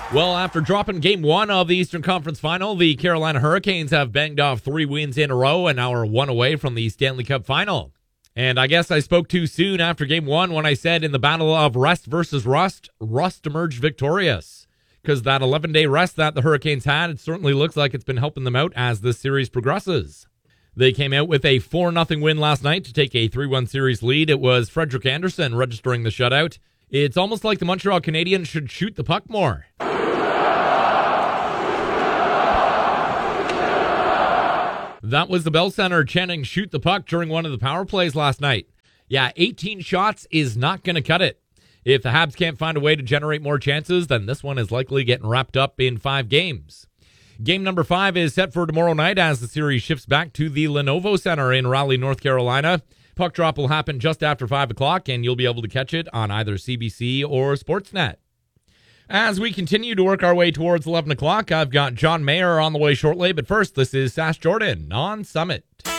Well, after dropping Game 1 of the Eastern Conference Final, the Carolina Hurricanes have banged off 3 wins in a row and now are 1 away from the Stanley Cup Final. And I guess I spoke too soon after Game 1 when I said in the battle of rest versus rust, Rust emerged victorious. Because that 11-day rest that the Hurricanes had, it certainly looks like it's been helping them out as this series progresses. They came out with a 4-0 win last night to take a 3-1 series lead. It was Frederik Andersen registering the shutout. It's almost like the Montreal Canadiens should shoot the puck more. That was the Bell Center chanting shoot the puck during one of the power plays last night. Yeah, 18 shots is not going to cut it. If the Habs can't find a way to generate more chances, then this one is likely getting wrapped up in 5 games. Game number 5 is set for tomorrow night as the series shifts back to the Lenovo Center in Raleigh, North Carolina. Puck drop will happen just after 5 o'clock, and you'll be able to catch it on either CBC or Sportsnet. As we continue to work our way towards 11 o'clock, I've got John Mayer on the way shortly, but first, this is Sash Jordan on Summit.